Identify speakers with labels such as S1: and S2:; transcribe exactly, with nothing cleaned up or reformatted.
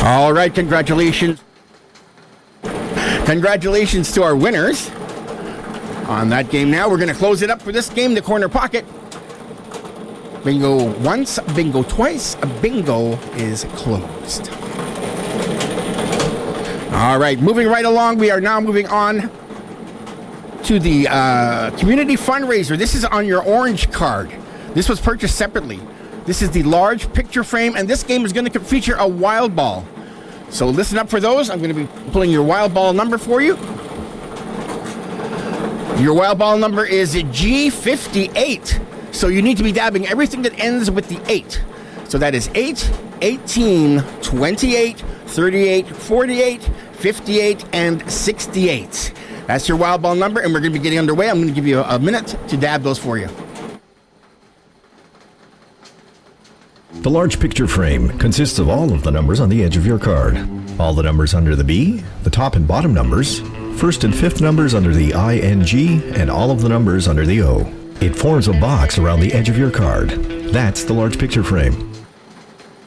S1: All right, congratulations. Congratulations to our winners on that game. Now we're going to close it up for this game, the Corner Pocket. Bingo once, bingo twice, a bingo is closed. All right, moving right along, we are now moving on to the uh, community fundraiser. This is on your orange card. This was purchased separately. This is the large picture frame, and this game is going to feature a wild ball. So listen up for those. I'm going to be pulling your wild ball number for you. Your wild ball number is G fifty-eight. So you need to be dabbing everything that ends with the eight. So that is eight, eighteen, twenty-eight, thirty-eight, forty-eight, fifty-eight, and sixty-eight. That's your wild ball number, and we're going to be getting underway. I'm going to give you a minute to dab those for you.
S2: The large picture frame consists of all of the numbers on the edge of your card. All the numbers under the B, the top and bottom numbers, first and fifth numbers under the I N G, and all of the numbers under the O. It forms a box around the edge of your card. That's the large picture frame.